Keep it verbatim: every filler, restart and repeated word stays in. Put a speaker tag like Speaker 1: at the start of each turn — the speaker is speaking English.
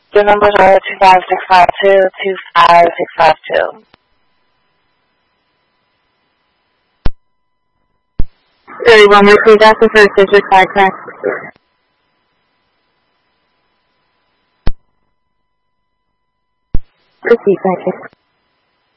Speaker 1: The numbers are two five six five two, two five six five two.
Speaker 2: thirty-one, repeat that the first digit, five correct. Repeat, thank you.